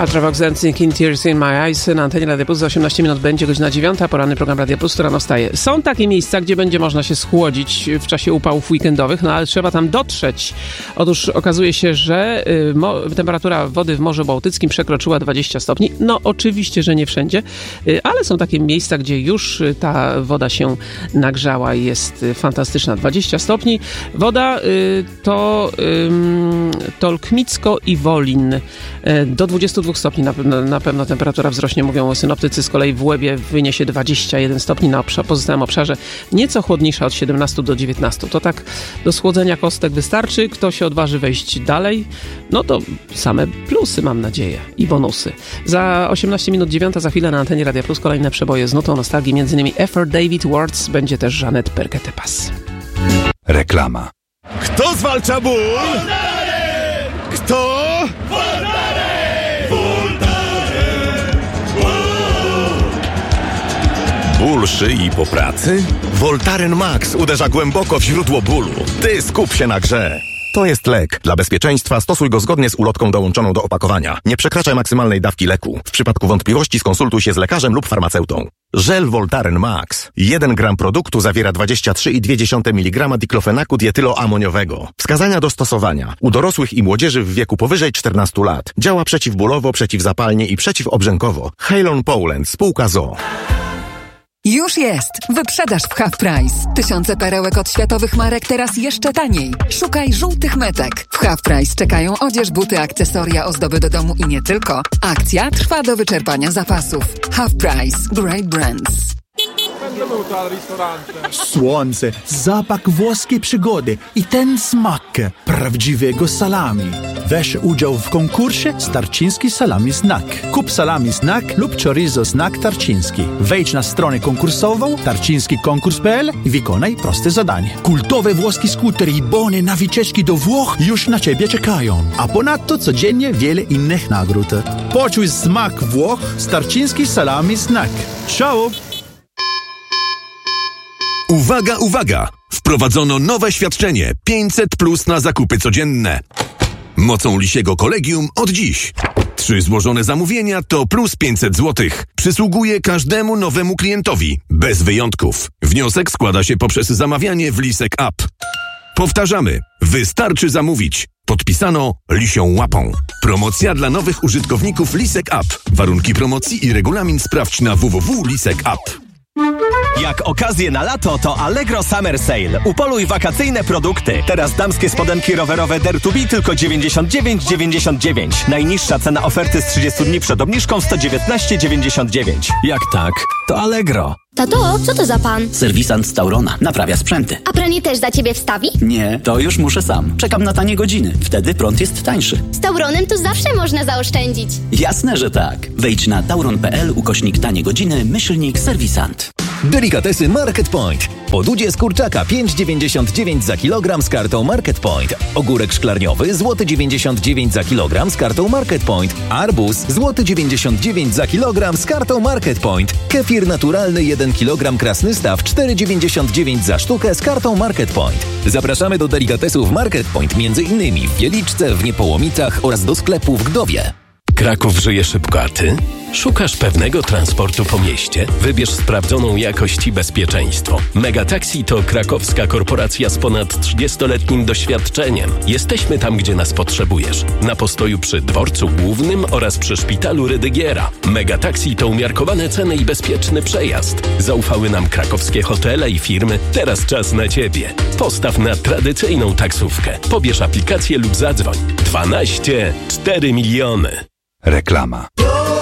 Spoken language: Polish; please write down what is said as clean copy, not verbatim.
Ultravox Dancing in Tears in My Eyes na antenie Radia Plus. Za 18 minut będzie godzina 9. Poranny program Radia Plus, która wstaje. Są takie miejsca, gdzie będzie można się schłodzić w czasie upałów weekendowych, no ale trzeba tam dotrzeć. Otóż okazuje się, że temperatura wody w Morzu Bałtyckim przekroczyła 20 stopni. No oczywiście, że nie wszędzie, ale są takie miejsca, gdzie już ta woda się nagrzała i jest fantastyczna. 20 stopni. Woda to Tolkmicko i Wolin. Do 22 stopni na pewno temperatura wzrośnie, mówią synoptycy. Z kolei w Łebie wyniesie 21 stopni, na pozostałym obszarze nieco chłodniejsza od 17 do 19. To tak do schłodzenia kostek wystarczy. Kto się odważy wejść dalej, no to same plusy, mam nadzieję, i bonusy. Za 18 minut 9, za chwilę na antenie Radia Plus kolejne przeboje z nutą nostalgii, m.in. Effort David Wards, będzie też Jeanette Perketepas. Reklama. Kto zwalcza ból? Kto? Ból szyi po pracy? Voltaren Max uderza głęboko w źródło bólu. Ty skup się na grze. To jest lek. Dla bezpieczeństwa stosuj go zgodnie z ulotką dołączoną do opakowania. Nie przekraczaj maksymalnej dawki leku. W przypadku wątpliwości skonsultuj się z lekarzem lub farmaceutą. Żel Voltaren Max. 1 gram produktu zawiera 23,2 mg diklofenaku dietyloamoniowego. Wskazania do stosowania. U dorosłych i młodzieży w wieku powyżej 14 lat. Działa przeciwbólowo, przeciwzapalnie i przeciwobrzękowo. Halon Poland, spółka ZOO. Już jest! Wyprzedaż w Half Price. Tysiące perełek od światowych marek teraz jeszcze taniej. Szukaj żółtych metek. W Half Price czekają odzież, buty, akcesoria, ozdoby do domu i nie tylko. Akcja trwa do wyczerpania zapasów. Half Price. Great brands. Słońce, zapach włoskiej przygody i ten smak prawdziwego salami. Weź udział w konkursie Starczyński Salami Snack. Kup salami snack lub chorizo snack Tarczyński. Wejdź na stronę konkursową tarczyńskikonkurs.pl i wykonaj proste zadanie. Kultowe włoskie skutery i bony na wycieczki do Włoch już na Ciebie czekają. A ponadto codziennie wiele innych nagród. Poczuj smak Włoch z Tarczyński Salami Snack. Ciao! Uwaga, uwaga! Wprowadzono nowe świadczenie 500+ na zakupy codzienne. Mocą Lisiego Kolegium od dziś. 3 złożone zamówienia to plus 500 zł. Przysługuje każdemu nowemu klientowi, bez wyjątków. Wniosek składa się poprzez zamawianie w Lisek App. Powtarzamy, wystarczy zamówić. Podpisano Lisią Łapą. Promocja dla nowych użytkowników Lisek App. Warunki promocji i regulamin sprawdź na www.lisek.app. Jak okazję na lato, to Allegro Summer Sale. Upoluj wakacyjne produkty. Teraz damskie spodenki rowerowe Dare to Be tylko 99,99. Najniższa cena oferty z 30 dni przed obniżką 119,99. Jak tak, to Allegro. Tato, co to za pan? Serwisant z Taurona. Naprawia sprzęty. A pranie też za ciebie wstawi? Nie, to już muszę sam. Czekam na tanie godziny. Wtedy prąd jest tańszy. Z Tauronem to zawsze można zaoszczędzić. Jasne, że tak. Wejdź na tauron.pl/tanie godziny /serwisant. Delikatesy Market Point. Podudzie z kurczaka 5,99 za kilogram z kartą Market Point. Ogórek szklarniowy złoty 99 za kilogram z kartą Market Point. Arbuz złoty 99 za kilogram z kartą Market Point. Kefir naturalny 1 kg Krasnystaw 4,99 za sztukę z kartą Market Point. Zapraszamy do delikatesów Market Point m.in. w Wieliczce, w Niepołomicach oraz do sklepu w Gdowie. Kraków żyje szybko, a ty? Szukasz pewnego transportu po mieście? Wybierz sprawdzoną jakość i bezpieczeństwo. Megataxi to krakowska korporacja z ponad 30-letnim doświadczeniem. Jesteśmy tam, gdzie nas potrzebujesz. Na postoju przy dworcu głównym oraz przy szpitalu Rydygiera. Megataxi to umiarkowane ceny i bezpieczny przejazd. Zaufały nam krakowskie hotele i firmy. Teraz czas na ciebie. Postaw na tradycyjną taksówkę. Pobierz aplikację lub zadzwoń. 12 4 miliony. Reklama.